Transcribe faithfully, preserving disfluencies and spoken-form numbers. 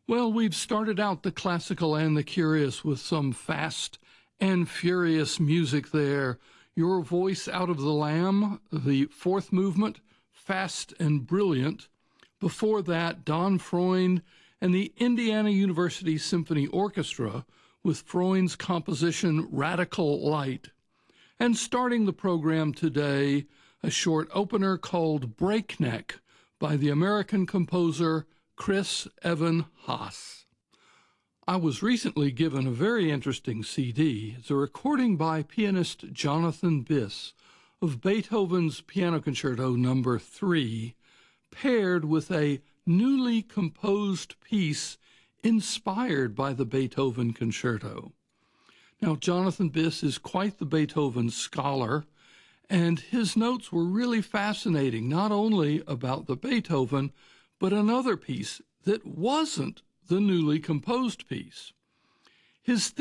Well, we've started out the classical and the curious with some fast and furious music there. Your Voice Out of the Lamb, the fourth movement, Fast and Brilliant. Before that, Don Freund and the Indiana University Symphony Orchestra with Freund's composition Radical Light. And starting the program today, a short opener called Breakneck by the American composer Chris Evan Haas. I was recently given a very interesting C D. It's a recording by pianist Jonathan Biss of Beethoven's Piano Concerto Number three, paired with a newly composed piece inspired by the Beethoven Concerto. Now, Jonathan Biss is quite the Beethoven scholar, and his notes were really fascinating, not only about the Beethoven, but another piece that wasn't the newly composed piece. His